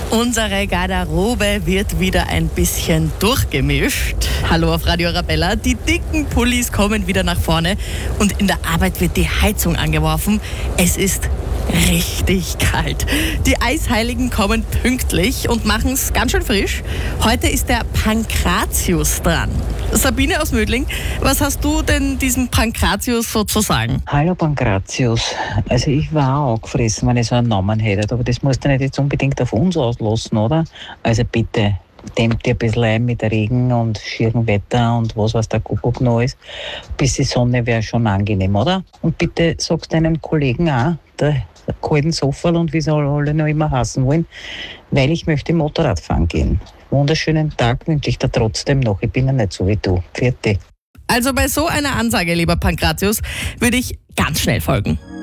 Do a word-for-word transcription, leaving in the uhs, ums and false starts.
Unsere Garderobe wird wieder ein bisschen durchgemischt. Hallo auf Radio Arabella. Die dicken Pullis kommen wieder nach vorne und in der Arbeit wird die Heizung angeworfen. Es ist richtig kalt. Die Eisheiligen kommen pünktlich und machen es ganz schön frisch. Heute ist der Pankratius dran. Sabine aus Mödling, was hast du denn diesem Pankratius so zu sagen? Hallo Pankratius. Also ich war auch angefressen, wenn ich so einen Namen hätte, aber das musst du nicht jetzt unbedingt auf uns auslassen, oder? Also bitte, dämmt dir ein bisschen ein mit Regen und schierem Wetter und was weiß der Kuckuck noch ist. Bis die Sonne wäre schon angenehm, oder? Und bitte sagst deinen Kollegen auch, der kalten Sofa und wie sie alle noch immer hassen wollen, weil ich möchte Motorradfahren gehen. Wunderschönen Tag wünsche ich dir trotzdem noch. Ich bin ja nicht so wie du. Vierte. Also bei so einer Ansage, lieber Pankratius, würde ich ganz schnell folgen.